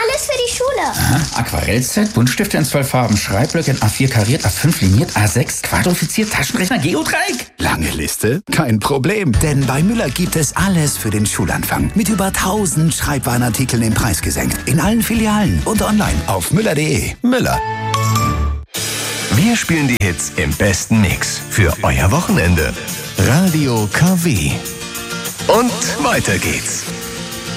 Alles für die Schule. Aha. Aquarellset, Buntstifte in 12 Farben, Schreibblöcke in A4 kariert, A5 liniert, A6 quadrifiziert, Taschenrechner, Geodreieck. Lange Liste? Kein Problem, denn bei Müller gibt es alles für den Schulanfang. Mit über 1000 Schreibwarenartikeln im Preis gesenkt. In allen Filialen und online auf müller.de. Müller. Wir spielen die Hits im besten Mix für euer Wochenende. Radio KW. Und weiter geht's.